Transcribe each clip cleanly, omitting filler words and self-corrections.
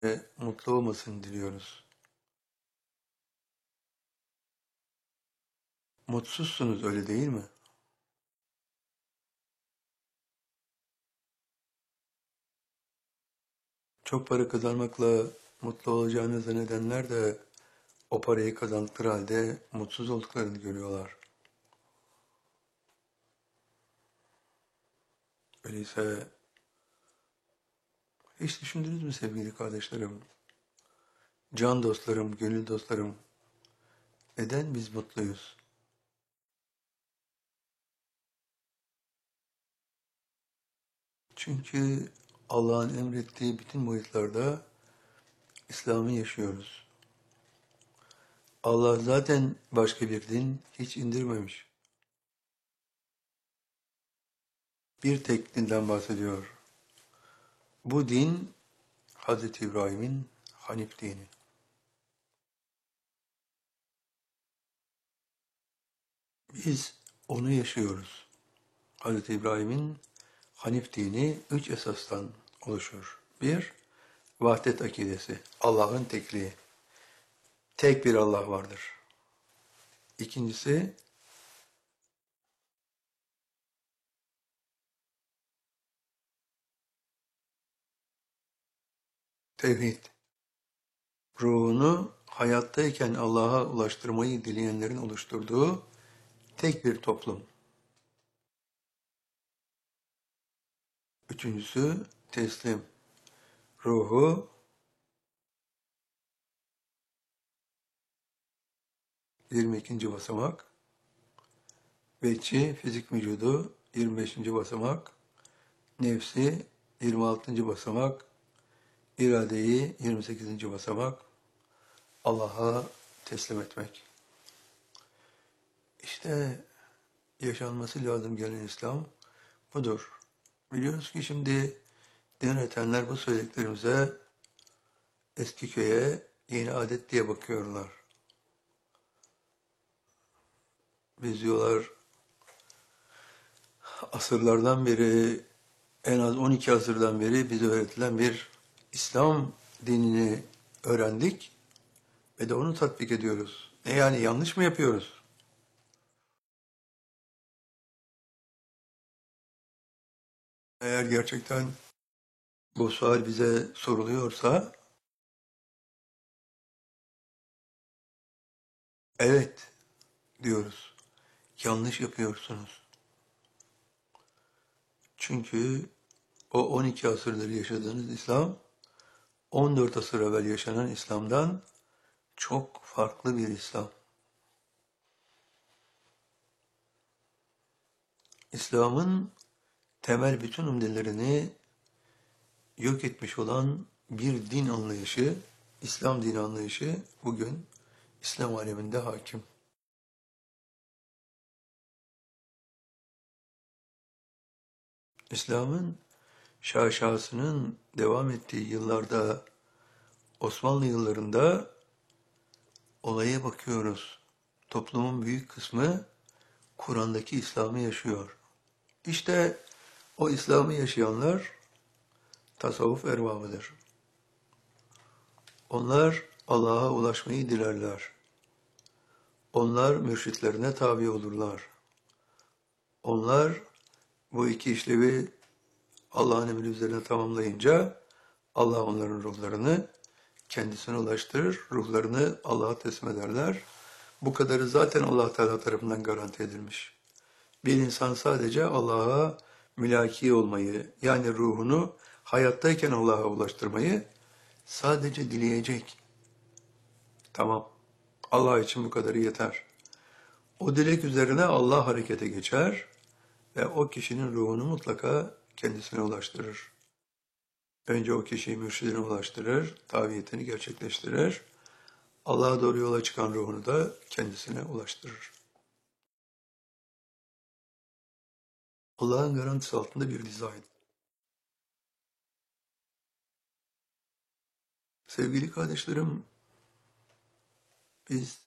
ve mutlu olmasını diliyoruz. Mutsuzsunuz, öyle değil mi? Çok para kazanmakla mutlu olacağını zannedenler de o parayı kazandıkları halde mutsuz olduklarını görüyorlar. Öyleyse hiç düşündünüz mü sevgili kardeşlerim, can dostlarım, gönül dostlarım, neden biz mutluyuz? Çünkü Allah'ın emrettiği bütün boyutlarda İslam'ı yaşıyoruz. Allah zaten başka bir din hiç indirmemiş. Bir tek dinden bahsediyor. Bu din Hz. İbrahim'in Hanif dini. Biz onu yaşıyoruz. Hz. İbrahim'in Hanif dini üç esastan oluşur. Bir, vahdet akidesi, Allah'ın tekliği. Tek bir Allah vardır. İkincisi, tevhid. Ruhunu hayattayken Allah'a ulaştırmayı dileyenlerin oluşturduğu tek bir toplum. Üçüncüsü, teslim. Ruhu 22. basamak, Vecci, fizik vücudu 25. basamak, nefsi 26. basamak, iradeyi 28. basamak, Allah'a teslim etmek. İşte yaşanması lazım gelen İslam budur. Biliyoruz ki şimdi yönetenler bu söylediklerimize eski köye yeni adet diye bakıyorlar. Biz diyorlar asırlardan beri, en az 12 asırdan beri bize öğretilen bir İslam dinini öğrendik ve de onu tatbik ediyoruz. Ne yani, yanlış mı yapıyoruz? Eğer gerçekten bu sual bize soruluyorsa, evet diyoruz. Yanlış yapıyorsunuz. Çünkü o 12 asırdır yaşadığınız İslam, 14 asır evvel yaşanan İslam'dan çok farklı bir İslam. İslam'ın temel bütün umdelerini yok etmiş olan bir din anlayışı, İslam dini anlayışı bugün İslam aleminde hakim. İslam'ın şaşasının devam ettiği yıllarda, Osmanlı yıllarında olaya bakıyoruz. Toplumun büyük kısmı Kur'an'daki İslam'ı yaşıyor. İşte o İslam'ı yaşayanlar tasavvuf erbabıdır. Onlar Allah'a ulaşmayı dilerler. Onlar mürşitlerine tabi olurlar. Onlar bu iki işlevi Allah'ın emri üzerine tamamlayınca Allah onların ruhlarını kendisine ulaştırır, ruhlarını Allah'a teslim ederler. Bu kadarı zaten Allah Teala tarafından garanti edilmiş. Bir insan sadece Allah'a mülaki olmayı, yani ruhunu hayattayken Allah'a ulaştırmayı sadece dileyecek. Tamam, Allah için bu kadarı yeter. O dilek üzerine Allah harekete geçer ve o kişinin ruhunu mutlaka kendisine ulaştırır. Önce o kişiyi mürşidine ulaştırır, taviyetini gerçekleştirir. Allah'a doğru yola çıkan ruhunu da kendisine ulaştırır. Allah'ın garantisi altında bir dizayn. Sevgili kardeşlerim, biz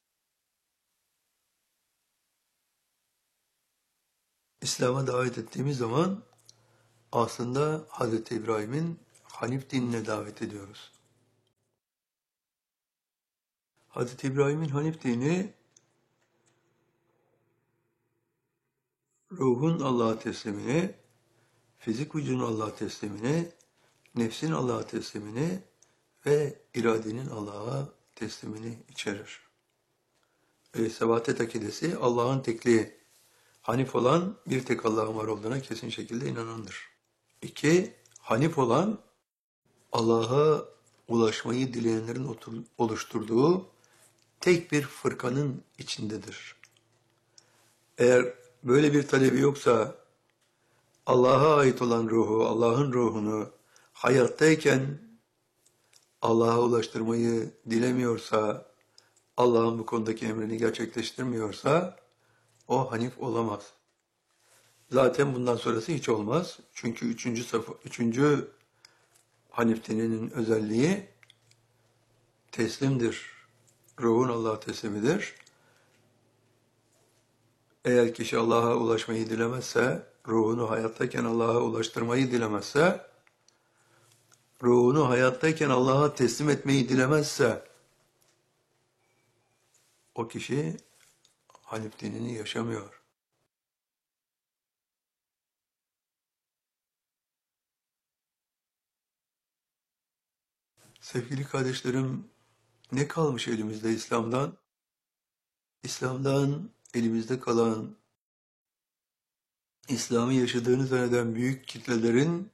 İslam'a davet ettiğimiz zaman aslında Hz. İbrahim'in Hanif dinine davet ediyoruz. Hz. İbrahim'in Hanif dini ruhun Allah'a teslimini, fizik vücudun Allah'a teslimini, nefsin Allah'a teslimini ve iradenin Allah'a teslimini içerir. Sebatet akidesi Allah'ın tekliği, Hanif olan bir tek Allah'ın var olduğuna kesin şekilde inanandır. 2. Hanif olan Allah'a ulaşmayı dileyenlerin oluşturduğu tek bir fırkanın içindedir. Eğer böyle bir talebi yoksa Allah'a ait olan ruhu, Allah'ın ruhunu hayattayken Allah'a ulaştırmayı dilemiyorsa, Allah'ın bu konudaki emrini gerçekleştirmiyorsa o Hanif olamaz. Zaten bundan sonrası hiç olmaz. Çünkü üçüncü Hanif dininin özelliği teslimdir. Ruhun Allah'a teslimidir. Eğer kişi Allah'a ulaşmayı dilemezse, ruhunu hayattayken Allah'a ulaştırmayı dilemezse, ruhunu hayattayken Allah'a teslim etmeyi dilemezse, o kişi Hanif dinini yaşamıyor. Sevgili kardeşlerim, ne kalmış elimizde İslam'dan? İslam'dan elimizde kalan, İslam'ı yaşadığını zanneden büyük kitlelerin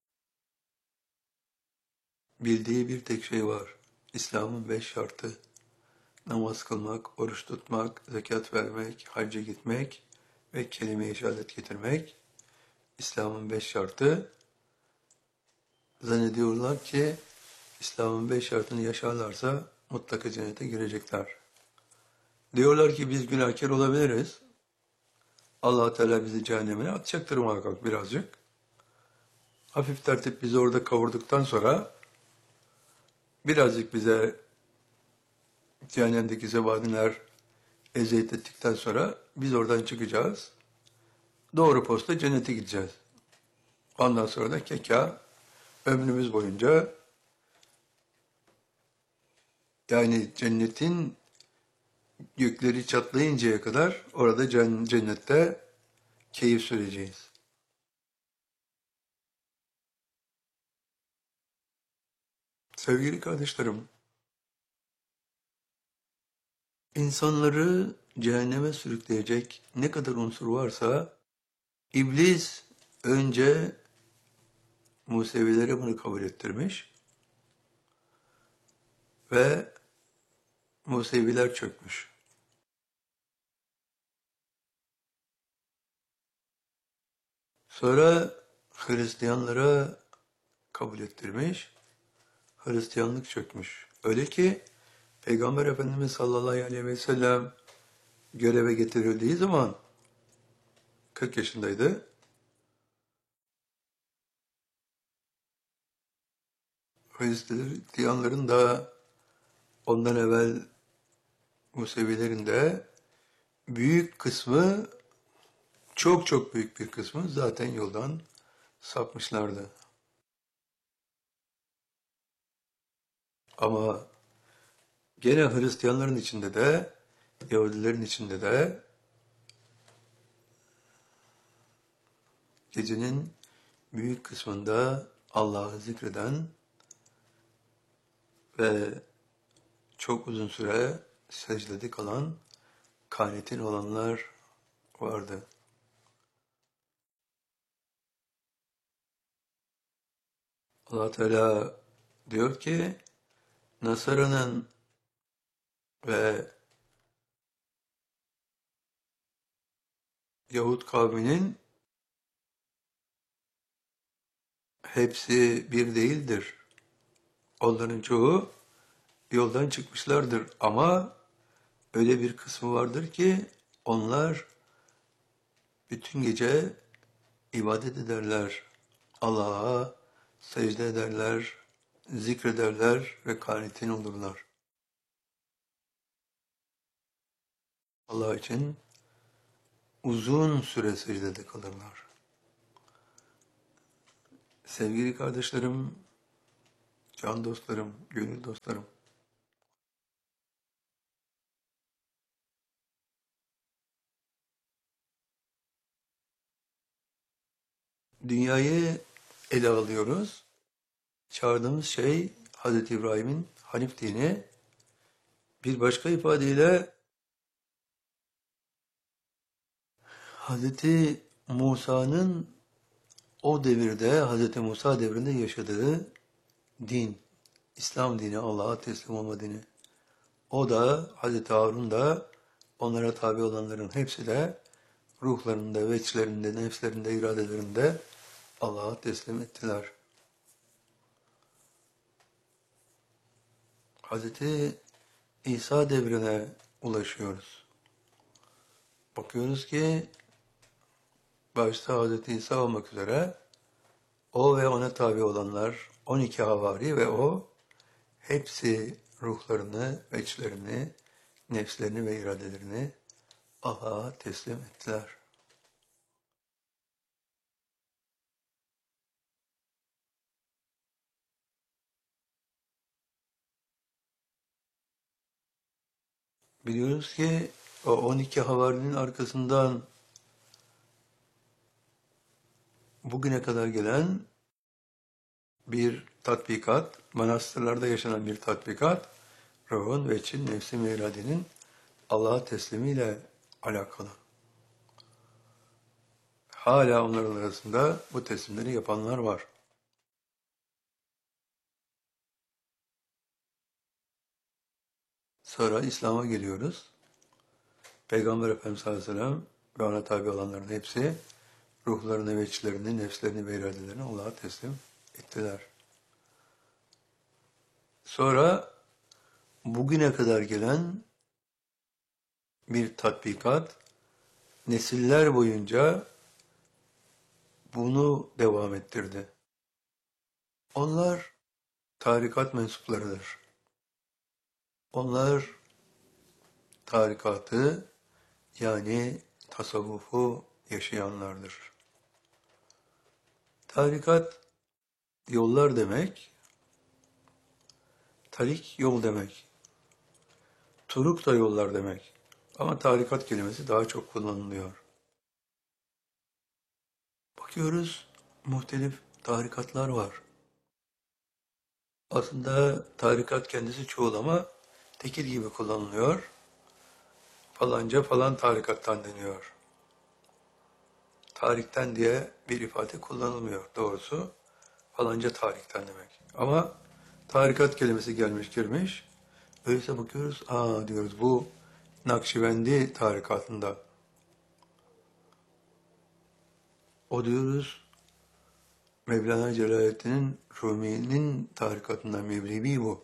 bildiği bir tek şey var. İslam'ın 5 şartı. Namaz kılmak, oruç tutmak, zekat vermek, hacca gitmek ve kelime-i şehadet getirmek. İslam'ın 5 şartı. Zannediyorlar ki İslam'ın 5 şartını yaşarlarsa mutlaka cennete girecekler. Diyorlar ki biz günahkar olabiliriz. Allah Teala bizi cehennemine atacaktır muhakkak birazcık. Hafif tertip bizi orada kavurduktan sonra birazcık bize cehennemdeki zebaniler eziyet ettikten sonra biz oradan çıkacağız. Doğru posta cennete gideceğiz. Ondan sonra da keka ömrümüz boyunca yani cennetin gökleri çatlayıncaya kadar orada cennette keyif süreceğiz. Sevgili kardeşlerim, insanları cehenneme sürükleyecek ne kadar unsur varsa İblis önce Musevilere bunu kabul ettirmiş ve Museviler çökmüş. Sonra Hristiyanlara kabul ettirmiş, Hristiyanlık çökmüş. Öyle ki Peygamber Efendimiz sallallahu aleyhi ve sellem göreve getirildiği zaman 40 yaşındaydı. Hristiyanların da ondan evvel Musevilerin de büyük kısmı, çok çok büyük bir kısmı zaten yoldan sapmışlardı. Ama gene Hristiyanların içinde de, Yahudilerin içinde de gecenin büyük kısmında Allah'ı zikreden ve çok uzun süre secdede kalan kanitin olanlar vardı. Allah Teala diyor ki Nasara'nın ve Yahud kavminin hepsi bir değildir. Onların çoğu yoldan çıkmışlardır ama öyle bir kısmı vardır ki onlar bütün gece ibadet ederler. Allah'a secde ederler, zikrederler ve kanitin olurlar. Allah için uzun süre secdede kalırlar. Sevgili kardeşlerim, can dostlarım, gönül dostlarım, dünyayı ele alıyoruz. Çağırdığımız şey Hz. İbrahim'in Hanif dini. Bir başka ifadeyle Hz. Musa'nın o devirde, Hz. Musa devrinde yaşadığı din, İslam dini, Allah'a teslim olma dini. O da, Hz. Harun da, onlara tabi olanların hepsi de ruhlarında, veçlerinde, nefslerinde, iradelerinde Allah'a teslim ettiler. Hz. İsa devrine ulaşıyoruz. Bakıyoruz ki başta Hz. İsa olmak üzere o ve ona tabi olanlar, 12 havari ve o hepsi ruhlarını, veçlerini, nefslerini ve iradelerini Allah'a teslim ettiler. Biliyoruz ki o 12 havarinin arkasından bugüne kadar gelen bir tatbikat, manastırlarda yaşanan bir tatbikat, ruhun, veçin, nefsin ve iradenin Allah'a teslimiyle alakalı. Hala onların arasında bu teslimleri yapanlar var. Sonra İslam'a geliyoruz. Peygamber Efendimiz sallallahu aleyhi ve sellem ve ona tabi olanların hepsi ruhlarını, veçlerini, nefslerini ve iradelerini Allah'a teslim ettiler. Sonra bugüne kadar gelen bir tatbikat nesiller boyunca bunu devam ettirdi. Onlar tarikat mensuplarıdır. Onlar tarikatı yani tasavvufu yaşayanlardır. Tarikat yollar demek, tarik yol demek, turuk da yollar demek. Ama tarikat kelimesi daha çok kullanılıyor. Bakıyoruz, muhtelif tarikatlar var. Aslında tarikat kendisi çoğul ama tekil gibi kullanılıyor. Falanca falan tarikattan deniyor. Tarikten diye bir ifade kullanılmıyor doğrusu. Falanca tarikten demek. Ama tarikat kelimesi gelmiş girmiş. Öyleyse bakıyoruz, diyoruz bu Nakşibendi tarikatında. O diyoruz Mevlana Celaleddin Rumi'nin tarikatından Mevlevi bu.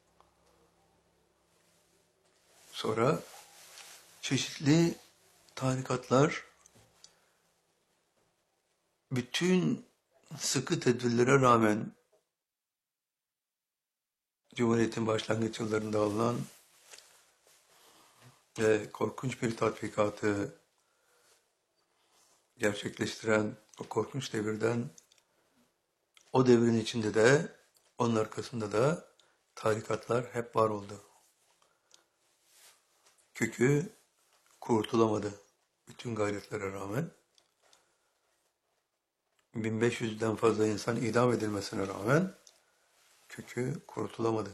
Sonra çeşitli tarikatlar bütün sıkı tedbirlere rağmen Cumhuriyet'in başlangıç yıllarında alınan ve korkunç bir tatbikatı gerçekleştiren o korkunç devirden o devrin içinde de onun arkasında da tarikatlar hep var oldu. Kökü kurtulamadı bütün gayretlere rağmen. 1500'den fazla insan idam edilmesine rağmen kökü kurtulamadı.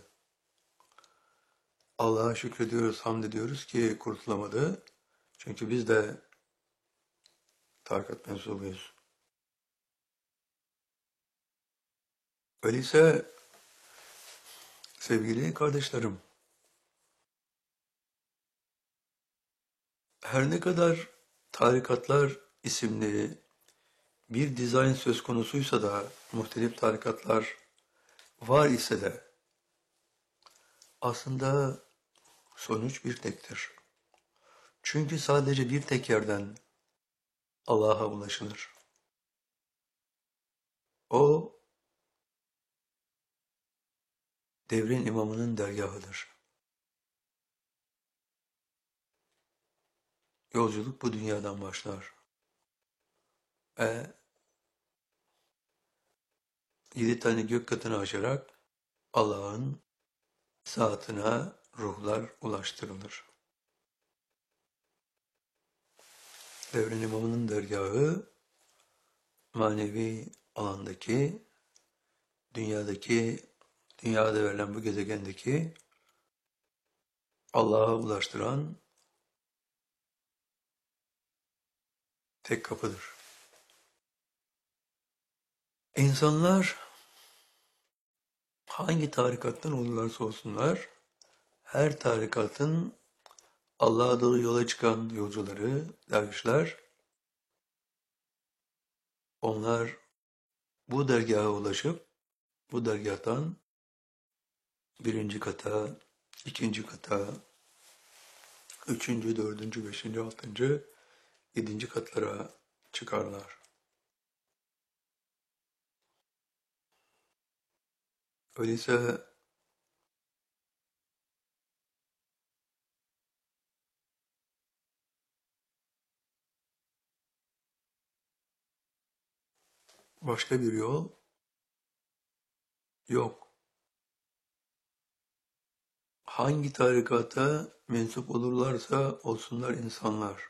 Allah'a şükrediyoruz, hamd ediyoruz ki kurtulamadı. Çünkü biz de tarikat mensubuyuz. Öyleyse sevgili kardeşlerim, her ne kadar tarikatlar isimli bir dizayn söz konusuysa da, muhtelif tarikatlar var ise de, aslında sonuç bir tektir. Çünkü sadece bir tek yerden Allah'a ulaşılır. O, devrin imamının dergahıdır. Yolculuk bu dünyadan başlar. 7 tane gök katını aşarak Allah'ın zatına ruhlar ulaştırılır. Devrin imamının dergahı manevi alandaki, dünyadaki, dünyada verilen bu gezegendeki Allah'a ulaştıran tek kapıdır. İnsanlar hangi tarikattan olurlarsa olsunlar, her tarikatın Allah'a doğru yola çıkan yolcuları, dervişler, onlar bu dergaha ulaşıp, bu dergahtan birinci kata, ikinci kata, üçüncü, dördüncü, beşinci, altıncı, yedinci katlara çıkarlar. Öyleyse başka bir yol yok. Hangi tarikata mensup olurlarsa olsunlar insanlar.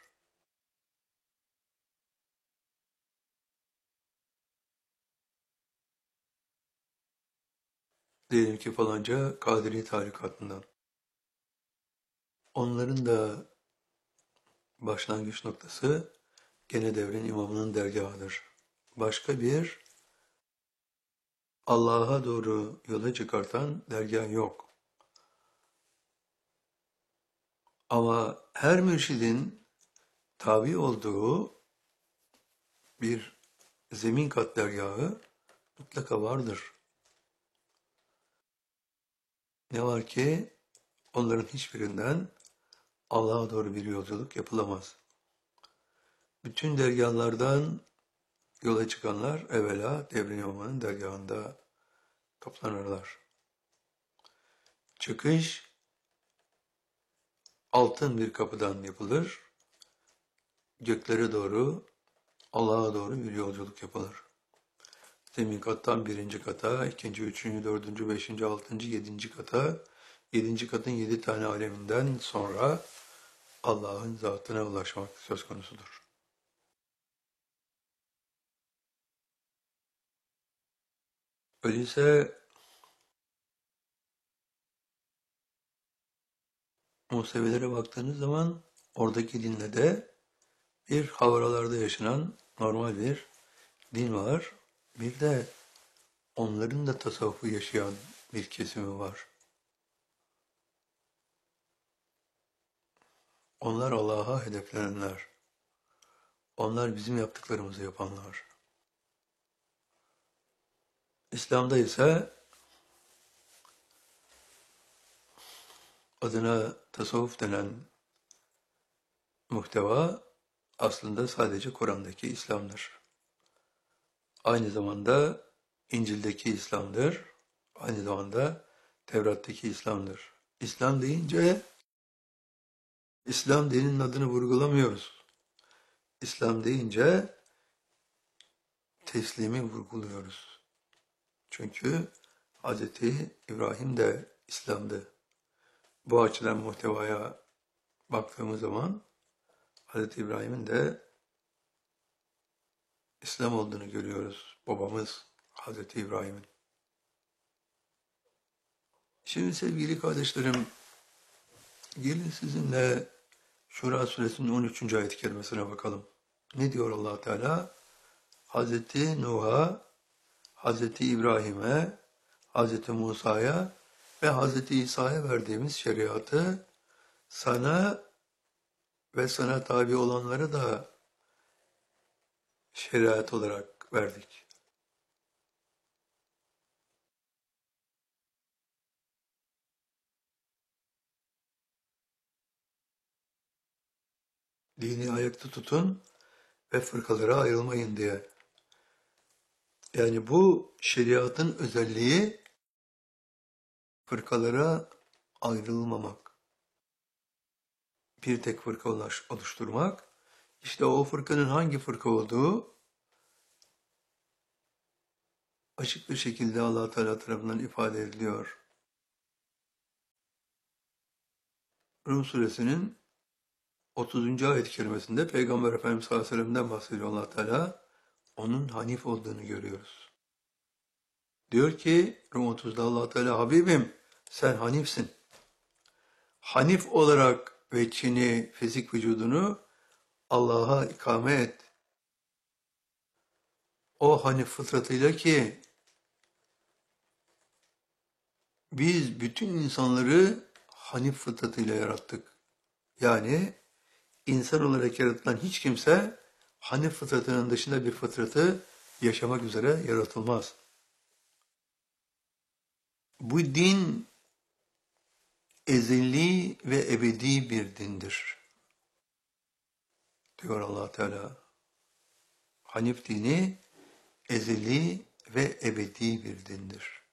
Diyelim ki falanca Kadiri tarikatından. Onların da başlangıç noktası gene devrin imamının dergahıdır. Başka bir Allah'a doğru yola çıkartan dergah yok. Ama her mürşidin tabi olduğu bir zemin kat dergahı mutlaka vardır. Ne var ki onların hiçbirinden Allah'a doğru bir yolculuk yapılamaz. Bütün dergahlardan yola çıkanlar evvela devrin imamının dergahında toplanırlar. Çıkış altın bir kapıdan yapılır. Göklere doğru, Allah'a doğru bir yolculuk yapılır. Zemin kattan birinci kata, ikinci, üçüncü, dördüncü, beşinci, altıncı, yedinci kata, yedinci katın 7 tane aleminden sonra Allah'ın zatına ulaşmak söz konusudur. Öyleyse Musevilere baktığınız zaman oradaki dinle de bir havralarda yaşanan normal bir din var. Bir de onların da tasavvufu yaşayan bir kesimi var. Onlar Allah'a hedeflenenler. Onlar bizim yaptıklarımızı yapanlar. İslam'da ise adına tasavvuf denen muhteva aslında sadece Kur'an'daki İslam'dır. Aynı zamanda İncil'deki İslam'dır. Aynı zamanda Tevrat'taki İslam'dır. İslam deyince İslam dininin adını vurgulamıyoruz. İslam deyince teslimi vurguluyoruz. Çünkü Hz. İbrahim de İslam'dı. Bu açıdan muhtevaya baktığımız zaman Hz. İbrahim'in de İslam olduğunu görüyoruz. Babamız Hz. İbrahim'in. Şimdi sevgili kardeşlerim, gelin sizinle Şura suresinin 13. ayet-i kerimesine bakalım. Ne diyor Allah Teala? Hz. Nuh'a, Hz. İbrahim'e, Hz. Musa'ya ve Hz. İsa'ya verdiğimiz şeriatı sana ve sana tabi olanlara da şeriat olarak verdik. Dini ayakta tutun ve fırkalara ayrılmayın diye. Yani bu şeriatın özelliği fırkalara ayrılmamak. Bir tek fırka oluşturmak. İşte o fırkanın hangi fırka olduğu açık bir şekilde Allah Teala tarafından ifade ediliyor. Rum suresinin 30. ayet-i kerimesinde Peygamber Efendimiz sallallahu aleyhi ve sellem'den bahsediyor Allah Teala. onun Hanif olduğunu görüyoruz. Diyor ki Rum 30'da Allah Teala Habibim sen Hanifsin. Hanif olarak veçhini, fizik vücudunu Allah'a ikame et. O Hanif fıtratıyla ki biz bütün insanları Hanif fıtratıyla yarattık. Yani insan olarak yaratılan hiç kimse Hanif fıtratının dışında bir fıtratı yaşamak üzere yaratılmaz. Bu din ezeli ve ebedi bir dindir, diyor Allah Teala. Hanif dini ezeli ve ebedi bir dindir.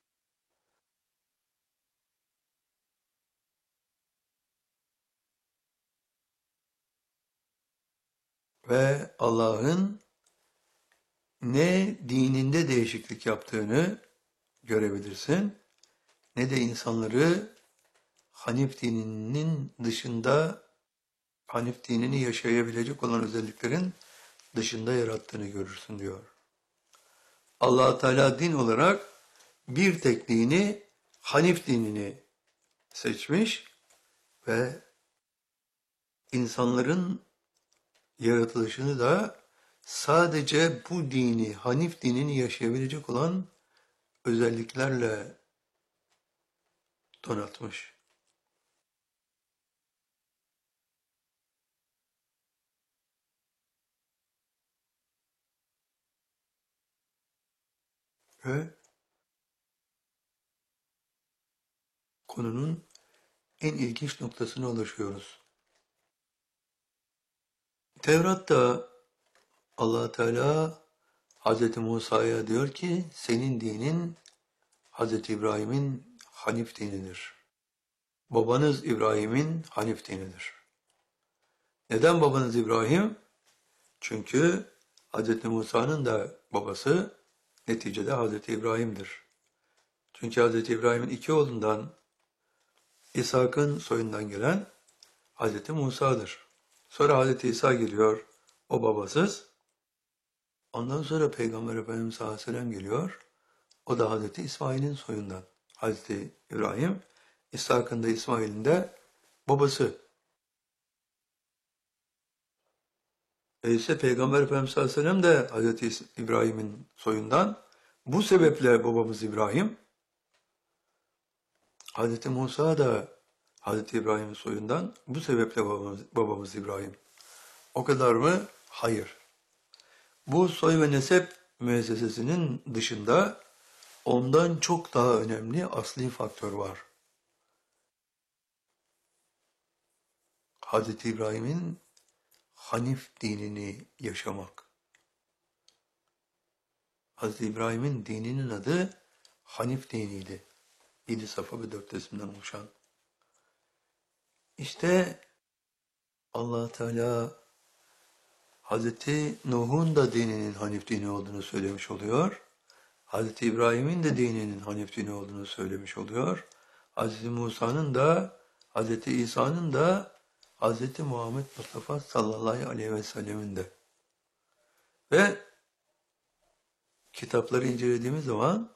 Ve Allah'ın ne dininde değişiklik yaptığını görebilirsin, ne de insanları Hanif dininin dışında, Hanif dinini yaşayabilecek olan özelliklerin dışında yarattığını görürsün diyor. Allah Teala din olarak bir tek dini, Hanif dinini seçmiş ve insanların yaratılışını da sadece bu dini, Hanif dinini yaşayabilecek olan özelliklerle donatmış. Ve konunun en ilginç noktasına ulaşıyoruz. Tevrat'ta Allah Teala Hz. Musa'ya diyor ki senin dinin Hz. İbrahim'in Hanif dinidir. Babanız İbrahim'in Hanif dinidir. Neden babanız İbrahim? Çünkü Hz. Musa'nın da babası neticede Hz. İbrahim'dir. Çünkü Hz. İbrahim'in iki oğlundan İshak'ın soyundan gelen Hz. Musa'dır. Sonra Hz. İsa geliyor, o babasız. Ondan sonra Peygamber Efendimiz sallallahu aleyhi ve sellem geliyor, o da Hz. İsmail'in soyundan. Hz. İbrahim, İshak'ın da İsmail'in de babası. İşte Peygamber Efendimiz sallallahu aleyhi ve sellem de Hz. İbrahim'in soyundan. Bu sebeple babamız İbrahim, Hz. Musa da Hz. İbrahim'in soyundan. Bu sebeple babamız İbrahim. O kadar mı? Hayır. Bu soy ve nesep müessesesinin dışında ondan çok daha önemli asli faktör var. Hz. İbrahim'in Hanif dinini yaşamak. Hz. İbrahim'in dininin adı Hanif diniydi. 7 safa ve 4 resimden oluşan. İşte Allah Teala Hz. Nuh'un da dininin Hanif dini olduğunu söylemiş oluyor. Hz. İbrahim'in de dininin Hanif dini olduğunu söylemiş oluyor. Hz. Musa'nın da, Hz. İsa'nın da, Hz. Muhammed Mustafa sallallahu aleyhi ve sellemin de. Ve kitapları incelediğimiz zaman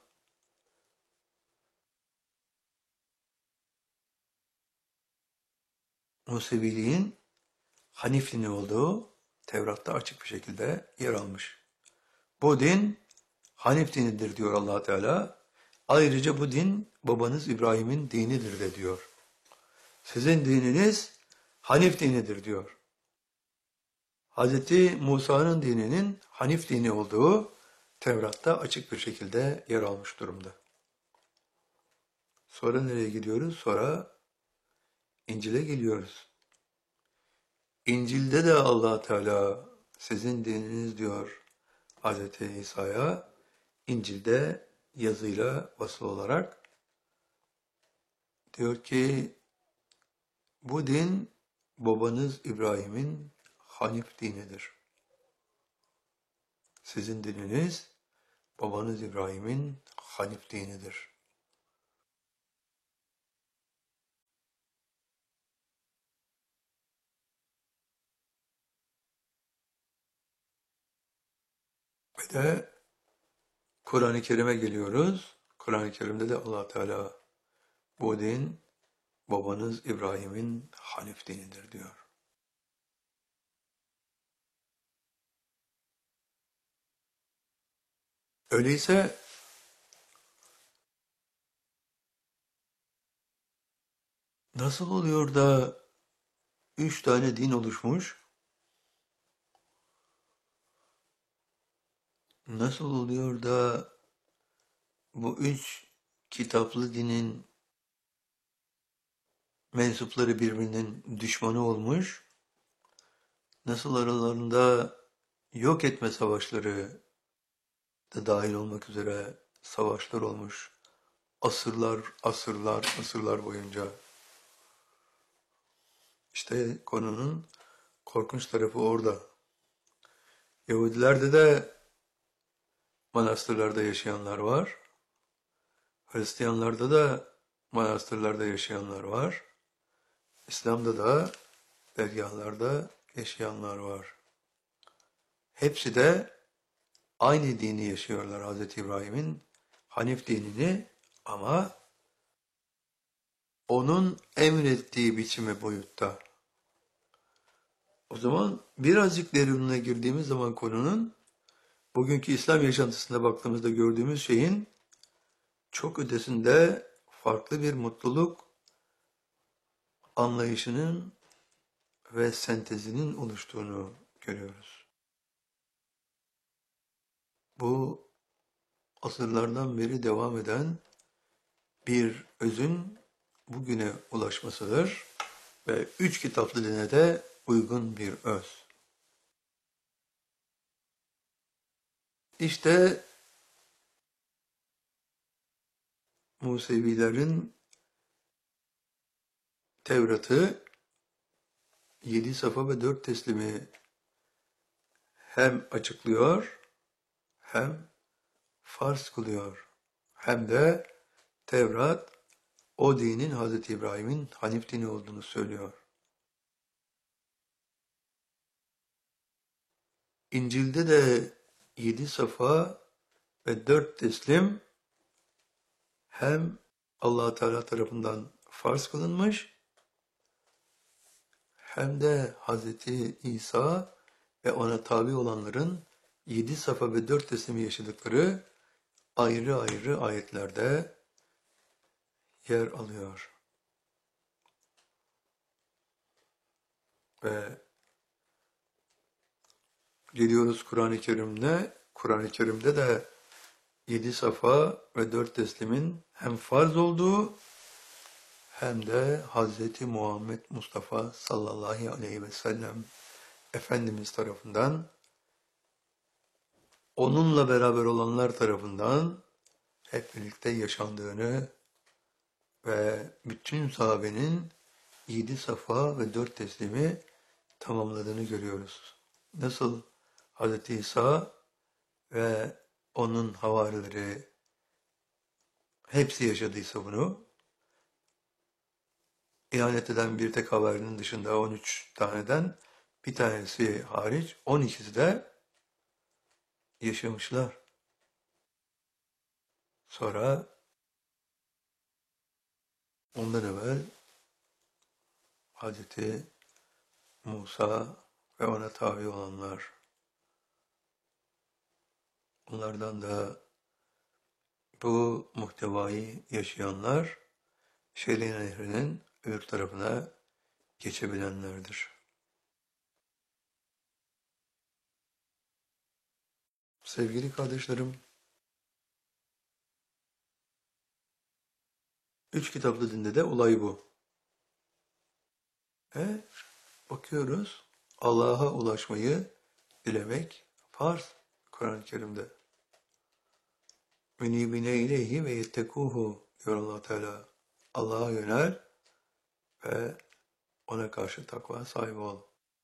Museviliğin Hanif dini olduğu Tevrat'ta açık bir şekilde yer almış. Bu din Hanif dinidir diyor Allah Teala. Ayrıca bu din babanız İbrahim'in dinidir de diyor. Sizin dininiz Hanif dinidir diyor. Hz. Musa'nın dininin Hanif dini olduğu Tevrat'ta açık bir şekilde yer almış durumda. Sonra nereye gidiyoruz? Sonra İncil'e geliyoruz. İncil'de de Allah Teala sizin dininiz diyor Hz. İsa'ya, İncil'de yazıyla basılı olarak diyor ki bu din babanız İbrahim'in Hanif dinidir. Sizin dininiz babanız İbrahim'in Hanif dinidir. Ve de Kur'an-ı Kerim'e geliyoruz. Kur'an-ı Kerim'de de Allah Teala bu din babanız İbrahim'in Hanif dinidir diyor. Öyleyse nasıl oluyor da 3 tane din oluşmuş? Nasıl oluyor da bu 3 kitaplı dinin mensupları birbirinin düşmanı olmuş? Nasıl aralarında yok etme savaşları da dahil olmak üzere savaşlar olmuş? Asırlar, asırlar, asırlar boyunca. İşte konunun korkunç tarafı orada. Yahudilerde de manastırlarda yaşayanlar var. Hristiyanlarda da manastırlarda yaşayanlar var. İslam'da da dergâhlarda yaşayanlar var. Hepsi de aynı dini yaşıyorlar, Hazreti İbrahim'in Hanif dinini, ama onun emrettiği biçimi boyutta. O zaman birazcık derinine girdiğimiz zaman konunun, bugünkü İslam yaşantısına baktığımızda gördüğümüz şeyin çok ötesinde farklı bir mutluluk anlayışının ve sentezinin oluştuğunu görüyoruz. Bu asırlardan beri devam eden bir özün bugüne ulaşmasıdır ve 3 kitaplı dine de uygun bir öz. İşte Musevilerin Tevrat'ı 7 safa ve 4 teslimi hem açıklıyor, hem farz kılıyor, hem de Tevrat o dinin Hazreti İbrahim'in Hanif dini olduğunu söylüyor. İncil'de de 7 safa ve 4 teslim hem Allah Teala tarafından farz kılınmış, hem de Hazreti İsa ve ona tabi olanların 7 safa ve 4 teslimi yaşadıkları ayrı ayrı ayetlerde yer alıyor. Ve geliyoruz Kur'an-ı Kerim'de. Kur'an-ı Kerim'de de 7 safa ve 4 teslimin hem farz olduğu, hem de Hazreti Muhammed Mustafa sallallahu aleyhi ve sellem Efendimiz tarafından, onunla beraber olanlar tarafından hep birlikte yaşandığını ve bütün sahabenin 7 safa ve 4 teslimi tamamladığını görüyoruz. Nasıl Hz. İsa ve onun havarileri hepsi yaşadıysa bunu, ihanet eden bir tek havarinin dışında 13 taneden bir tanesi hariç 12'si de yaşamışlar. Sonra ondan evvel Hazreti Musa ve ona tabi olanlar, onlardan da bu muhtevayı yaşayanlar Şer'i Nehri'nin öbür tarafına geçebilenlerdir. Sevgili kardeşlerim, 3 kitaplı dinde de olay bu. Bakıyoruz, Allah'a ulaşmayı dilemek farz Kur'an-ı Kerim'de. Münibine ileyhi ve yettekuhu diyor Allah Teala. Allah'a yönel ve ona karşı takva sahibi ol.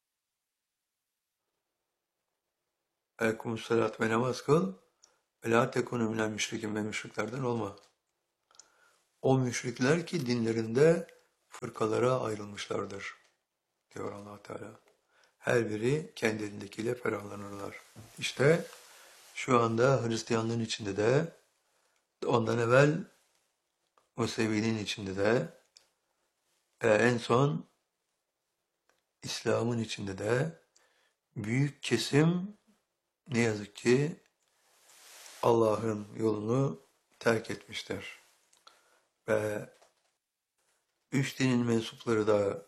Aleykümselat ve namaz kıl ve la tekunu minel müşrikin ve müşriklerden olma. O müşrikler ki dinlerinde fırkalara ayrılmışlardır diyor Allah Teala. Her biri kendi elindekiyle ferahlanırlar. İşte Şu anda Hristiyanlığın içinde de, ondan evvel Musevi'nin içinde de, en son İslam'ın içinde de büyük kesim ne yazık ki Allah'ın yolunu terk etmiştir. Ve üç dinin mensupları da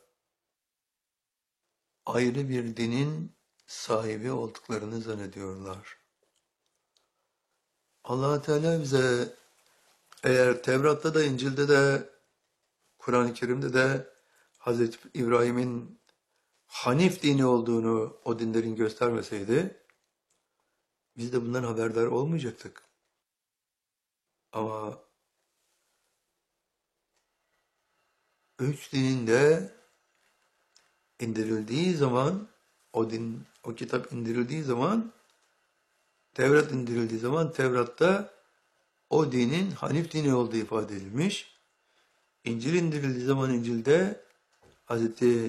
ayrı bir dinin sahibi olduklarını zannediyorlar. Allah Teala bize, eğer Tevrat'ta da İncil'de de Kur'an-ı Kerim'de de Hazreti İbrahim'in Hanif dini olduğunu o dinlerin göstermeseydi biz de bundan haberdar olmayacaktık. Ama üç dinin de indirildiği zaman, o kitap indirildiği zaman, Tevrat indirildiği zaman Tevrat'ta o dinin Hanif dini olduğu ifade edilmiş. İncil indirildiği zaman İncil'de Hz.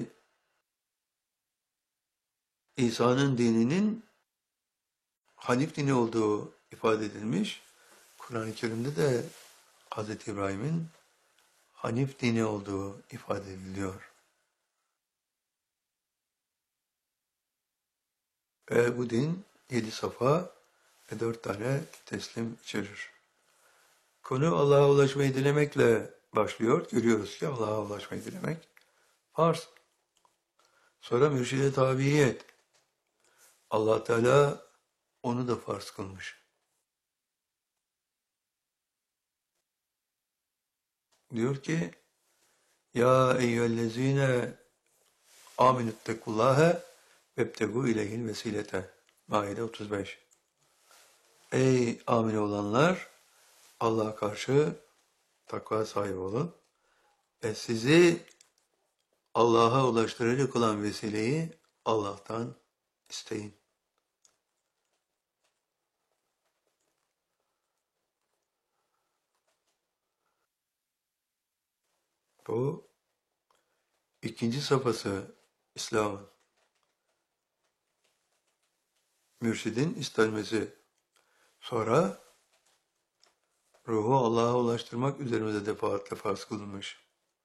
İsa'nın dininin Hanif dini olduğu ifade edilmiş. Kur'an-ı Kerim'de de Hz. İbrahim'in Hanif dini olduğu ifade ediliyor. Ve bu din 7 safa ve 4 tane teslim içerir. Konu Allah'a ulaşmayı dilemekle başlıyor. Görüyoruz ki Allah'a ulaşmayı dilemek farz. Sonra mürşide tabiyet. Allah Teala onu da farz kılmış. Diyor ki: Ya eyyühellezine aminüttekullâhe vebtegû ileyhil vesilete. Maide 35. Ey amin olanlar! Allah'a karşı takva sahibi olun. Sizi Allah'a ulaştıracak olan vesileyi Allah'tan isteyin. Bu ikinci safhası İslam'ın. Mürşidin istenmesi. Sonra ruhu Allah'a ulaştırmak üzerimize defaatle farz kılınmış.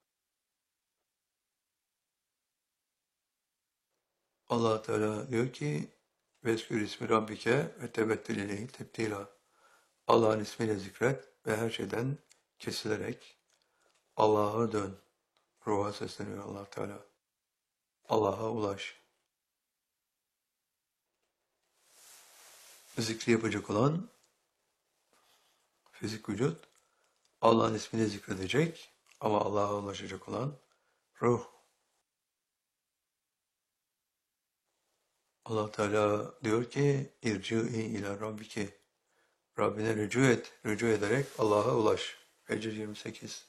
Allah Teala diyor ki: Veskür ismi Rabbike ve tebettül ileyhi tebdila. Allah'ın ismiyle zikret ve her şeyden kesilerek Allah'a dön. Ruha sesleniyor Allah Teala. Allah'a ulaş. Zikri yapacak olan fizik vücut Allah'ın ismini zikredecek, ama Allah'a ulaşacak olan ruh. Allah Teala diyor ki: İrci'i ila Rabbiki. Rabbine rücu et. Rücu ederek Allah'a ulaş. Hicr 28.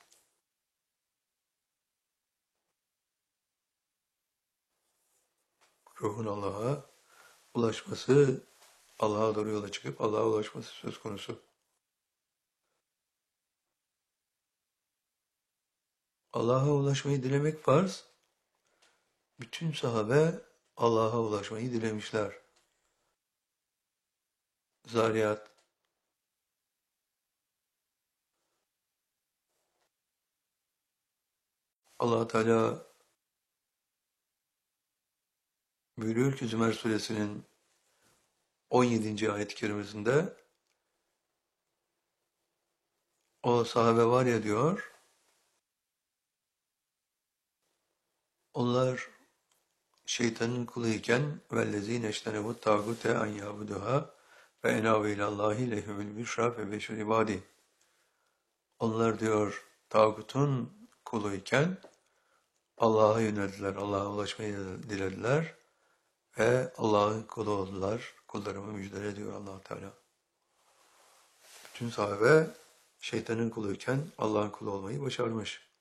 Ruhun Allah'a ulaşması, Allah'a doğru yola çıkıp Allah'a ulaşması söz konusu. Allah'a ulaşmayı dilemek farz. Bütün sahabe Allah'a ulaşmayı dilemişler. Zariyat. Allah Teala buyuruyor ki Zümer suresinin 17. ayet-i kerimesinde, o sahabe var ya diyor, onlar şeytanın kuluyken vellezîne eştenebut tâgute an yâbuduhâ ve enâve ilallâhi lehumul büşrâ fe beşir ibâdî. Onlar diyor tağutun kuluyken Allah'a yöneldiler, Allah'a ulaşmayı dilediler ve Allah'ın kulu oldular. Kullarımı müjdele diyor Allah Teala. Bütün sahabe şeytanın kuluyken Allah'ın kulu olmayı başarmış.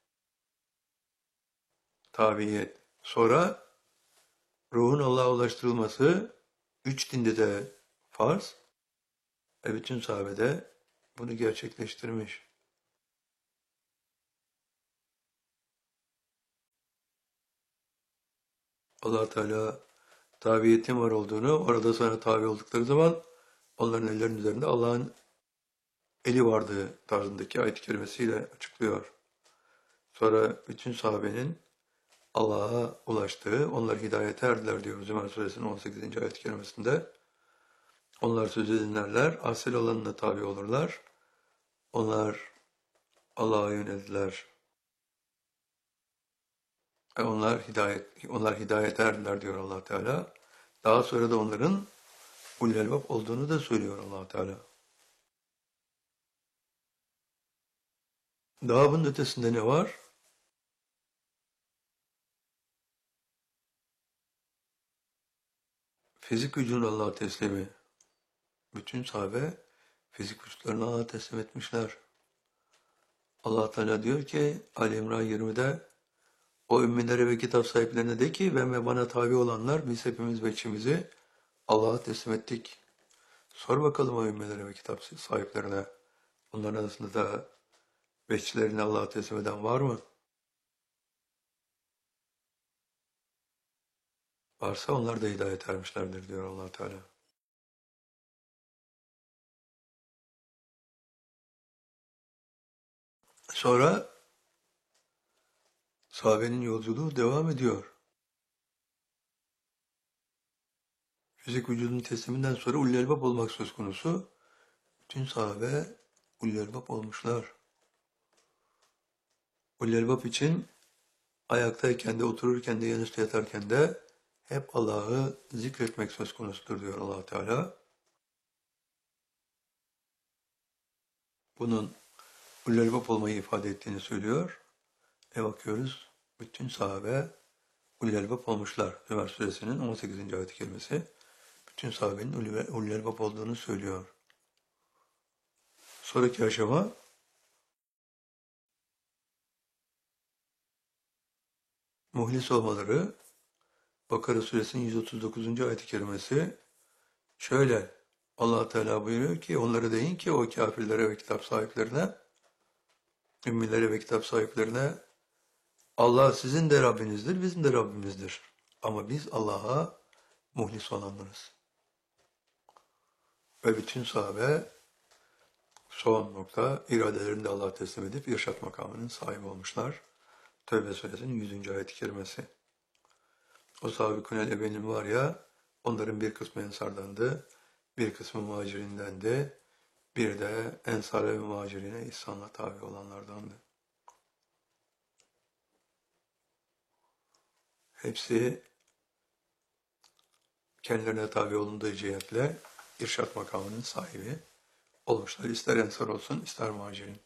Tabiyet. Sonra ruhun Allah'a ulaştırılması üç dinde de farz ve bütün sahabe de bunu gerçekleştirmiş. Allah Teala tabiyetin var olduğunu, orada sonra tabi oldukları zaman onların ellerinin üzerinde Allah'ın eli vardığı tarzındaki ayet-i kerimesiyle açıklıyor. Sonra bütün sahabenin Allah'a ulaştığı, onlar hidayete erdiler diyor Zümer Suresinin 18. ayet-i kerimesinde. Onlar sözü dinlerler, asil olanına tabi olurlar. Onlar Allah'a yöneldiler. Onlar hidayete erdiler diyor Allah Teala. Daha sonra da onların ulul elbab olduğunu da söylüyor Allah Teala. Daha bunun ötesinde ne var? Fizik gücünün Allah'a teslimi. Bütün sahabe fizik güçlerini Allah'a teslim etmişler. Allah Teala diyor ki Ali İmran 20'de o ümmilere ve kitap sahiplerine de ki ben ve bana tabi olanlar biz hepimiz bekçimizi Allah'a teslim ettik. Sor bakalım o ümmilere ve kitap sahiplerine. Bunların arasında da bekçilerini Allah'a teslim eden var mı? Varsa onlar da hidayet ermişlerdir diyor Allah Teala. Sonra sahabenin yolculuğu devam ediyor. Fizik vücudun tesliminden sonra ulul elbab olmak söz konusu. Bütün sahabe ulul elbab olmuşlar. Ulul elbab için ayaktayken de otururken de yanüstü yatarken de hep Allah'ı zikretmek söz konusudur diyor Allah Teala. Bunun ulul elbab olmayı ifade ettiğini söylüyor. Bakıyoruz bütün sahabe ulul elbab olmuşlar. Zümer Suresinin 18. ayet-i kerimesi bütün sahabenin ulul elbab olduğunu söylüyor. Sonraki aşama muhlis olmaları. Bakara Suresinin 139. ayet-i kerimesi şöyle Allah Teala buyuruyor ki onlara deyin ki o kafirlere ve kitap sahiplerine, ümmilere ve kitap sahiplerine Allah sizin de Rabbinizdir, bizim de Rabbimizdir. Ama biz Allah'a muhlis olanlarız. Ve bütün sahabe son nokta iradelerini de Allah'a teslim edip irşat makamının sahibi olmuşlar. Tevbe Suresinin 100. ayet-i kerimesi. O sahabe-i Evenin var ya, onların bir kısmı Ensar'dandı, bir kısmı Muhacirindendi, bir de Ensar ve Muhacirine ihsanla tabi olanlardandı. Hepsi kendilerine tabi olunduğu cihetle irşat makamının sahibi olmuşlar. İster Ensar olsun, ister Muhacirin.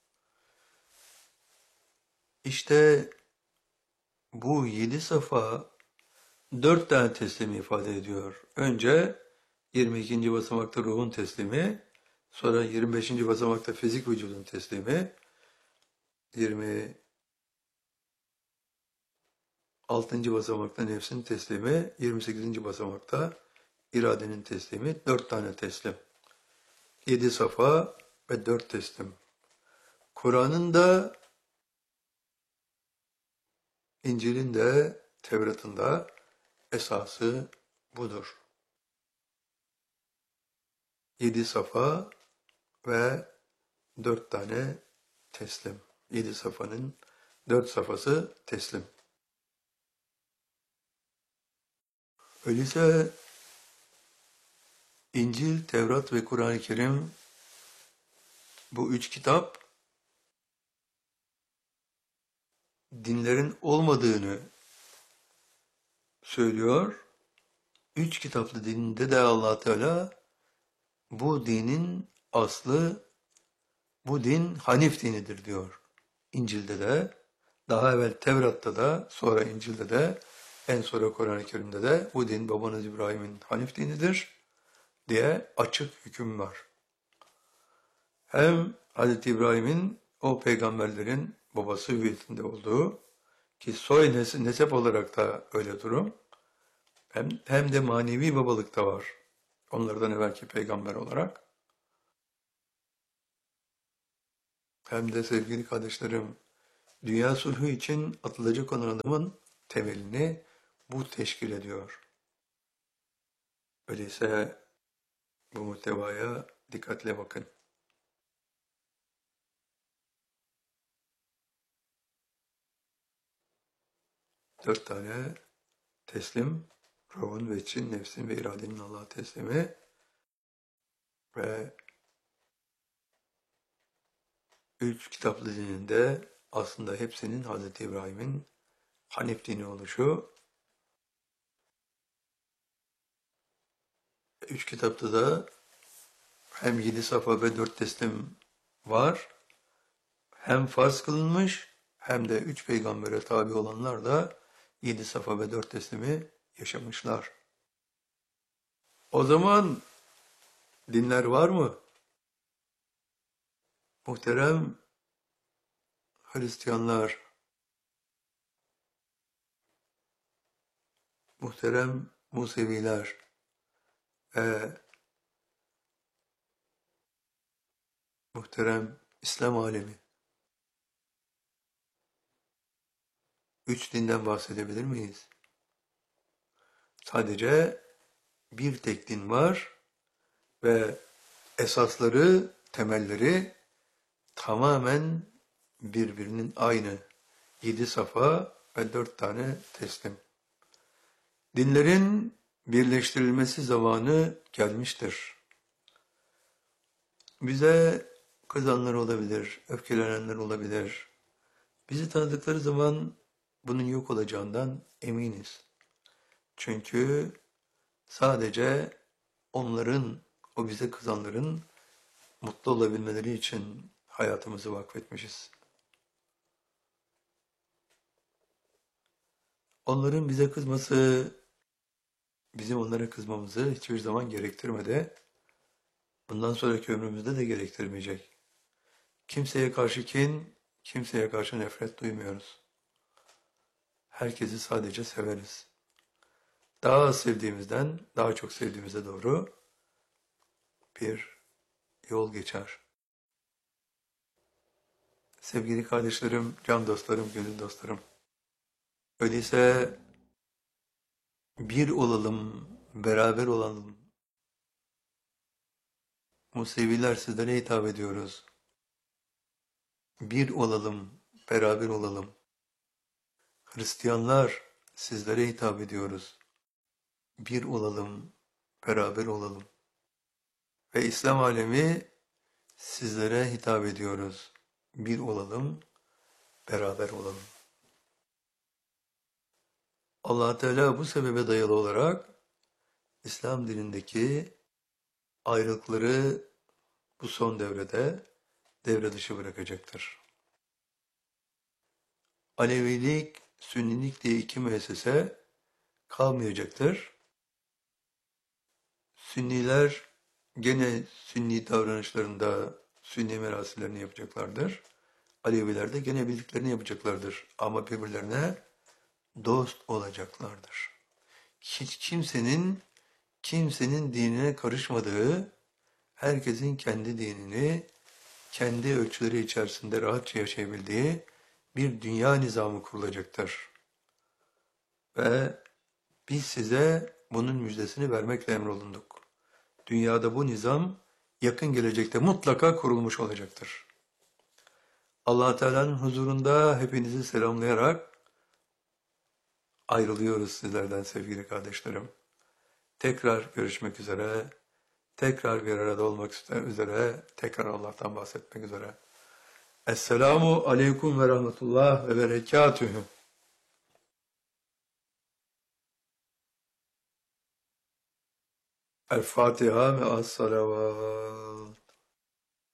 İşte bu 7 safa 4 tane teslimi ifade ediyor. Önce 22. basamakta ruhun teslimi, sonra 25. basamakta fizik vücudun teslimi, 26. basamakta nefsin teslimi, 28. basamakta iradenin teslimi, 4 tane teslim. 7 safa ve 4 teslim. Kur'an'ın da, İncil'in de, Tevrat'ın da esası budur. 7 safa ve 4 tane teslim. 7 safanın 4 safası teslim. Öyleyse İncil, Tevrat ve Kur'an-ı Kerim bu 3 kitap dinlerin olmadığını söylüyor. 3 kitaplı dininde de Allah Teala bu dinin aslı, bu din Hanif dinidir diyor. İncil'de de, daha evvel Tevrat'ta da, sonra İncil'de de, en sonra Kur'an-ı Kerim'de de bu din babanız İbrahim'in Hanif dinidir diye açık hüküm var. Hem Hz. İbrahim'in o peygamberlerin babası hüviyetinde olduğu ki soy nesep olarak da öyle durum, hem de manevi babalıkta var. Onlardan evvelki peygamber olarak. Hem de sevgili kardeşlerim, dünya sulhu için atılacak olan adımın temelini bu teşkil ediyor. Öyleyse bu muhtevaya dikkatle bakın. 4 tane teslim, ruhun ve için, nefsin ve iradenin Allah'a teslimi ve 3 kitaplı dininde aslında hepsinin Hz. İbrahim'in Hanif dini oluşu. 3 kitapta da hem 7 safa ve 4 teslim var, hem farz kılınmış hem de 3 peygambere tabi olanlar da 7 safa ve 4 teslimi yaşamışlar. O zaman dinler var mı? Muhterem Hristiyanlar, muhterem Museviler ve muhterem İslam alemi. 3 dinden bahsedebilir miyiz? Sadece bir tek din var ve esasları, temelleri tamamen birbirinin aynı. 7 safa ve 4 tane teslim. Dinlerin birleştirilmesi zamanı gelmiştir. Bize kızanlar olabilir, öfkelenenler olabilir. Bizi tanıdıkları zaman bunun yok olacağından eminiz. Çünkü sadece onların, o bize kızanların mutlu olabilmeleri için hayatımızı vakfetmişiz. Onların bize kızması, bizim onlara kızmamızı hiçbir zaman gerektirmedi. Bundan sonraki ömrümüzde de gerektirmeyecek. Kimseye karşı kin, kimseye karşı nefret duymuyoruz. Herkesi sadece severiz. Daha az sevdiğimizden daha çok sevdiğimize doğru bir yol geçer. Sevgili kardeşlerim, can dostlarım, gönül dostlarım. Öyleyse bir olalım, beraber olalım. Museviler sizlere hitap ediyoruz. Bir olalım, beraber olalım. Hristiyanlar sizlere hitap ediyoruz. Bir olalım, beraber olalım. Ve İslam alemi sizlere hitap ediyoruz. Bir olalım, beraber olalım. Allah Teala bu sebebe dayalı olarak İslam dinindeki ayrılıkları bu son devrede devre dışı bırakacaktır. Alevilik, Sünnilik diye iki müessese kalmayacaktır. Sünniler gene Sünni davranışlarında Sünni merasimlerini yapacaklardır. Aleviler de gene bildiklerini yapacaklardır. Ama birbirlerine dost olacaklardır. Hiç kimsenin dinine karışmadığı, herkesin kendi dinini kendi ölçüleri içerisinde rahatça yaşayabildiği bir dünya nizamı kurulacaktır. Ve biz size bunun müjdesini vermekle emrolunduk. Dünyada bu nizam yakın gelecekte mutlaka kurulmuş olacaktır. Allah Teala'nın huzurunda hepinizi selamlayarak ayrılıyoruz sizlerden sevgili kardeşlerim. Tekrar görüşmek üzere, tekrar bir arada olmak üzere, tekrar Allah'tan bahsetmek üzere. Esselamu aleyküm ve rahmetullah ve berekatühü. El Fatiha ve as-salavat.